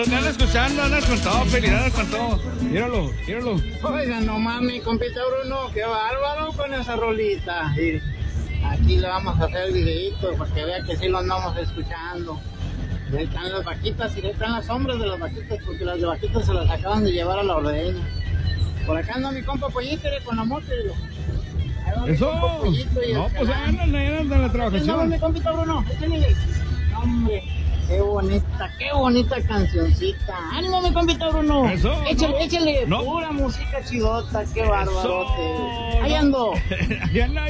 Andan escuchando, andan con todo, feliz, andan con todo. Míralo, míralo. Oiga, nomás mi compita Bruno, qué bárbaro con esa rolita. Y aquí le vamos a hacer el videito para que vea que sí lo andamos escuchando. Ahí están las vaquitas y ahí están las sombras de las vaquitas, porque las de vaquitas se las acaban de llevar a la ordeña. Por acá anda mi compa Pollito con la moto. Eso. No, pues andan en la trabajación. No, mi compita Bruno, échale. Hombre, qué bonita cancioncita. ¡Ánimo, mi compita Bruno! Eso, échale, no. Pura música chidota, qué bárbarote. Eso, Ahí ando. Ahí anda.